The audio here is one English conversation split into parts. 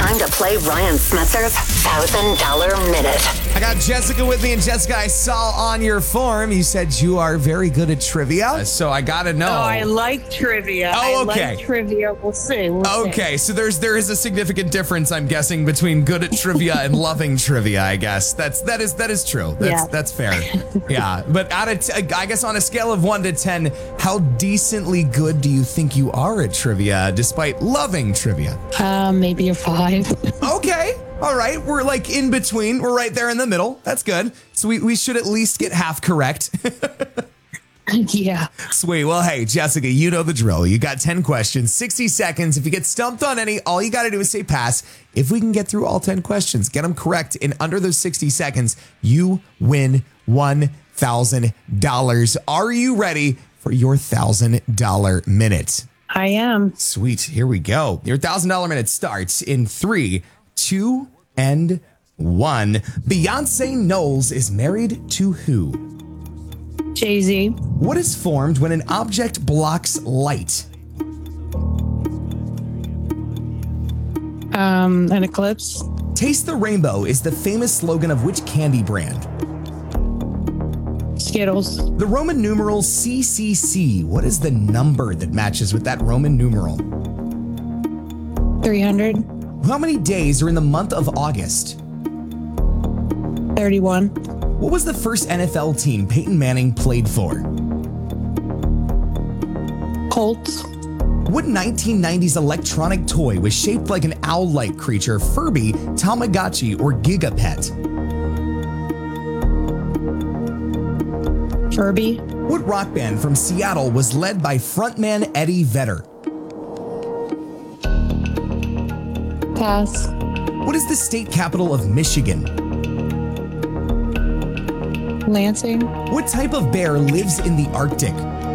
time to play Ryan Smetzer's $1,000 Minute. I got Jessica with me, and Jessica, I saw on your form you said you are very good at trivia, so I gotta know. Oh, I like trivia. Oh, okay. I like trivia. We'll see. Okay, so there is a significant difference, I'm guessing, between good at trivia and loving trivia. I guess that is true. That's fair. Yeah, but I guess on a scale of 1 to 10, how decently good do you think you are at trivia, despite loving trivia? Maybe a 5. Okay. All right. We're like in between. We're right there in the middle. That's good. So we should at least get half correct. Yeah. Sweet. Well, hey, Jessica, you know the drill. You got 10 questions, 60 seconds. If you get stumped on any, all you got to do is say pass. If we can get through all 10 questions, get them correct in under those 60 seconds, you win $1,000. Are you ready for your $1,000 minute? I am. Sweet. Here we go. Your $1,000 minute starts in 3, 2, and 1. Beyonce Knowles is married to who? Jay-Z. What is formed when an object blocks light? An eclipse. Taste the Rainbow is the famous slogan of which candy brand? Skittles. The Roman numeral CCC. What is the number that matches with that Roman numeral? 300. How many days are in the month of August? 31. What was the first NFL team Peyton Manning played for? Colts. What 1990s electronic toy was shaped like an owl-like creature, Furby, Tamagotchi, or Gigapet? Furby. What rock band from Seattle was led by frontman Eddie Vedder? Pass. What is the state capital of Michigan? Lansing. What type of bear lives in the Arctic?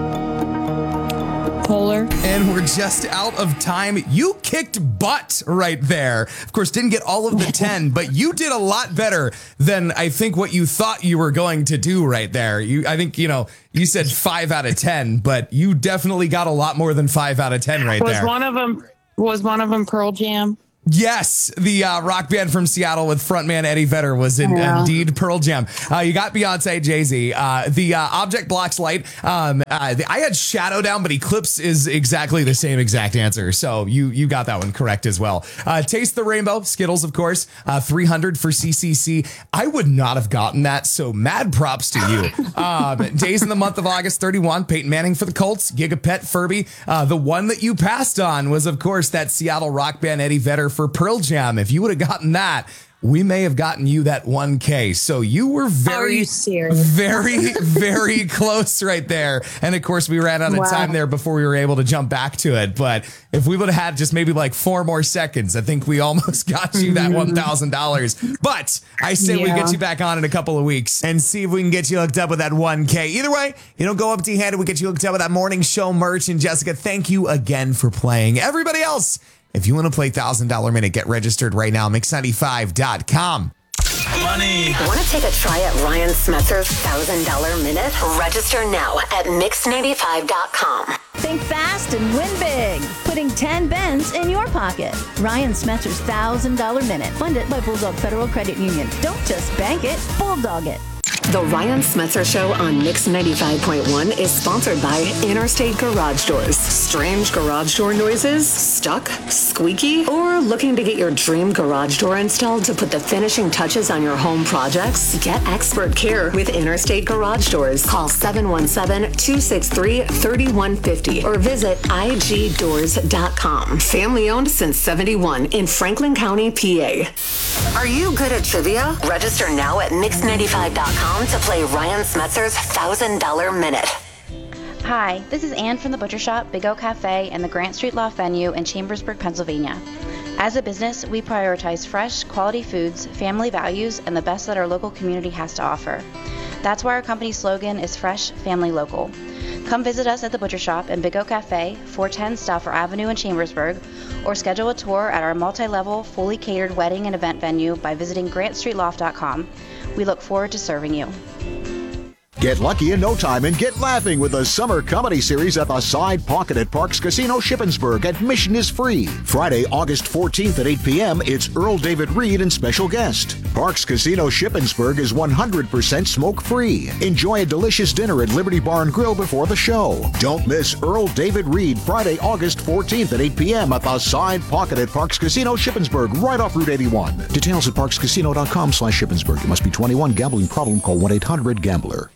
Polar. And we're just out of time. You kicked butt right there. Of course, didn't get all of the 10, but you did a lot better than I think what you thought you were going to do right there. I think, you said 5 out of 10, but you definitely got a lot more than 5 out of 10 right there. Was one of them Pearl Jam? Yes, the rock band from Seattle with frontman Eddie Vedder was indeed Pearl Jam. You got Beyonce, Jay-Z. The object blocks light. I had Shadow down, but Eclipse is exactly the same exact answer. So you got that one correct as well. Taste the Rainbow, Skittles, of course. 300 for CCC. I would not have gotten that, so mad props to you. Days in the month of August, 31. Peyton Manning for the Colts, Gigapet, Furby. The one that you passed on was, of course, that Seattle rock band Eddie Vedder for Pearl Jam. If you would have gotten that, we may have gotten you that 1K. So you were very, very close right there. And of course, we ran out of time there before we were able to jump back to it. But if we would have had just maybe like 4 more seconds, I think we almost got you that $1,000. But I say we get you back on in a couple of weeks and see if we can get you hooked up with that 1K. Either way, you don't go empty-handed. We get you hooked up with that morning show merch. And Jessica, thank you again for playing. Everybody else, if you want to play $1,000 Minute, get registered right now, mix95.com. Money. Want to take a try at Ryan Smetzer's $1,000 Minute? Register now at mix95.com. Think fast and win big. Putting 10 Bens in your pocket. Ryan Smetzer's $1,000 Minute. Funded by Bulldog Federal Credit Union. Don't just bank it, bulldog it. The Ryan Smetzer Show on Mix 95.1 is sponsored by Interstate Garage Doors. Strange garage door noises? Stuck? Squeaky? Or looking to get your dream garage door installed to put the finishing touches on your home projects? Get expert care with Interstate Garage Doors. Call 717-263-3150 or visit igdoors.com. Family owned since 71 in Franklin County, PA. Are you good at trivia? Register now at mix95.com to play Ryan Smetzer's $1,000 Minute. Hi, this is Ann from the Butcher Shop, Big O Cafe, and the Grant Street Loft venue in Chambersburg, Pennsylvania. As a business, we prioritize fresh, quality foods, family values, and the best that our local community has to offer. That's why our company's slogan is Fresh, Family, Local. Come visit us at the Butcher Shop in Big O Cafe, 410 Stauffer Avenue in Chambersburg, or schedule a tour at our multi-level, fully catered wedding and event venue by visiting grantstreetloft.com. We look forward to serving you. Get lucky in no time and get laughing with the summer comedy series at the Side Pocket at Parks Casino Shippensburg. Admission is free. Friday, August 14th at 8 p.m., it's Earl David Reed and special guest. Parks Casino Shippensburg is 100% smoke-free. Enjoy a delicious dinner at Liberty Bar and Grill before the show. Don't miss Earl David Reed Friday, August 14th at 8 p.m. at the Side Pocket at Parks Casino Shippensburg, right off Route 81. Details at parkscasino.com/Shippensburg. You must be 21. Gambling problem? Call 1-800-GAMBLER.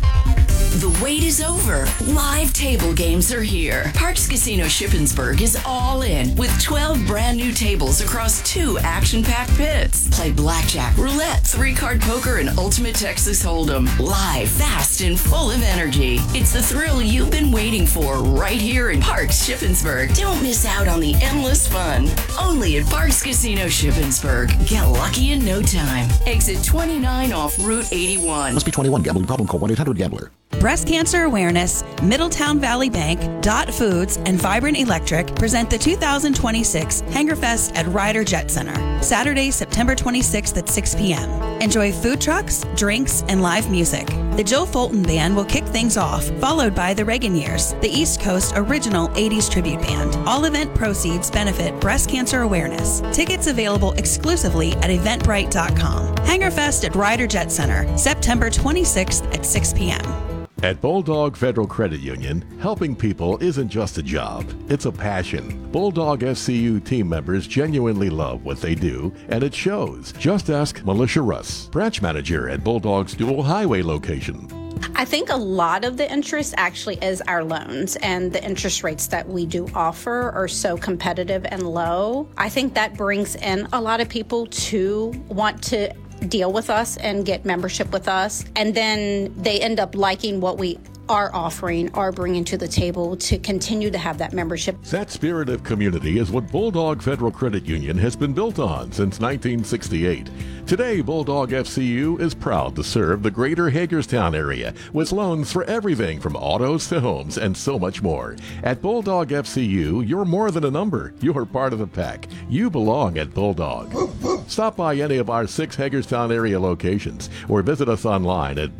The wait is over. Live table games are here. Parks Casino Shippensburg is all in with 12 brand new tables across 2 action-packed pits. Play blackjack, roulette, 3-card poker, and ultimate Texas Hold'em. Live, fast, and full of energy. It's the thrill you've been waiting for right here in Parks Shippensburg. Don't miss out on the endless fun. Only at Parks Casino Shippensburg. Get lucky in no time. Exit 29 off Route 81. Must be 21. Gambling problem? Call 1-800-GAMBLER. Breast Cancer Awareness, Middletown Valley Bank, Dot Foods, and Vibrant Electric present the 2026 Hangerfest at Ryder Jet Center, Saturday, September 26th at 6 p.m. Enjoy food trucks, drinks, and live music. The Joe Fulton Band will kick things off, followed by the Reagan Years, the East Coast original 80s tribute band. All event proceeds benefit breast cancer awareness. Tickets available exclusively at eventbrite.com. Hangerfest at Ryder Jet Center, September 26th at 6 p.m. At Bulldog Federal Credit Union, helping people isn't just a job, it's a passion. Bulldog FCU team members genuinely love what they do, and it shows. Just ask Militia Russ, branch manager at Bulldog's Dual Highway location. I think a lot of the interest actually is our loans, and the interest rates that we do offer are so competitive and low. I think that brings in a lot of people to want to deal with us and get membership with us, and then they end up liking what we are offering or bringing to the table to continue to have that membership. That spirit of community is what Bulldog Federal Credit Union has been built on since 1968. Today, Bulldog FCU is proud to serve the greater Hagerstown area with loans for everything from autos to homes and so much more. At Bulldog FCU, you're more than a number. You're part of the pack. You belong at Bulldog. Stop by any of our 6 Hagerstown area locations or visit us online at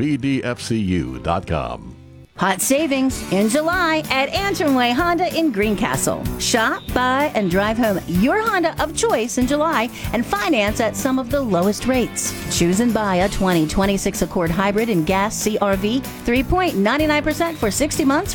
bdfcu.com. Hot savings in July at Antrim Way Honda in Greencastle. Shop, buy, and drive home your Honda of choice in July and finance at some of the lowest rates. Choose and buy a 2026 Accord Hybrid and gas CRV 3.99% for 60 months